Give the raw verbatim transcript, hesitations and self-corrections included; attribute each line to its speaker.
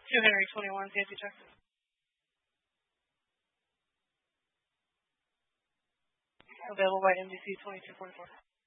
Speaker 1: two Henry twenty-one, safety check. Available by M D C twenty-two forty-four.